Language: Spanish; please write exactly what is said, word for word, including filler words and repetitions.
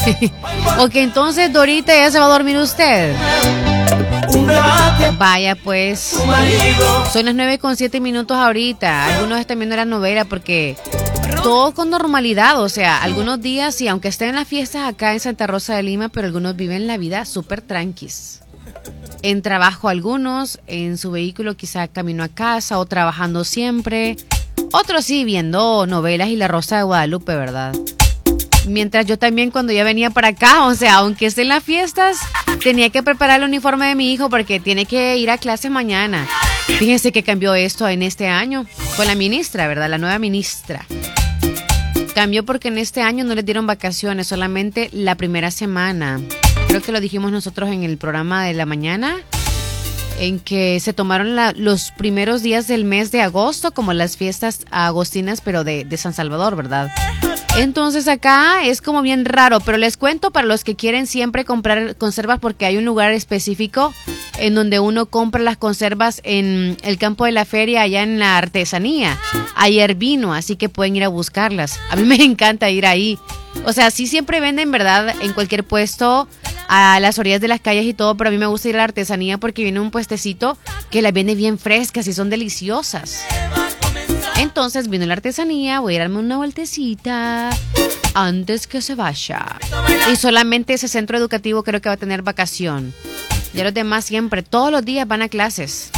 Ok, entonces Dorita, ya se va a dormir usted. Vaya pues, son las nueve con siete minutos ahorita. Algunos están viendo la novela porque todo con normalidad, o sea, algunos días sí, aunque estén en las fiestas acá en Santa Rosa de Lima, pero algunos viven la vida súper tranquis. En trabajo algunos, en su vehículo quizá camino a casa o trabajando siempre. Otros sí, viendo novelas y La Rosa de Guadalupe, ¿verdad? Mientras yo también cuando ya venía para acá, o sea, aunque esté en las fiestas, tenía que preparar el uniforme de mi hijo porque tiene que ir a clase mañana. Fíjense que cambió esto en este año con la ministra, ¿verdad? La nueva ministra. Cambió porque en este año no les dieron vacaciones, solamente la primera semana. Creo que lo dijimos nosotros en el programa de la mañana, en que se tomaron la, los primeros días del mes de agosto, como las fiestas agostinas, pero de, de San Salvador, ¿verdad? Entonces acá es como bien raro, pero les cuento para los que quieren siempre comprar conservas porque hay un lugar específico en donde uno compra las conservas en el campo de la feria, allá en la artesanía. Ayer vino, así que pueden ir a buscarlas. A mí me encanta ir ahí. O sea, sí siempre venden, ¿verdad? En cualquier puesto, a las orillas de las calles y todo, pero a mí me gusta ir a la artesanía porque viene un puestecito que las vende bien frescas y son deliciosas. Entonces vino la artesanía, voy a darme una vueltecita antes que se vaya. Y solamente ese centro educativo creo que va a tener vacación. Ya los demás siempre, todos los días van a clases.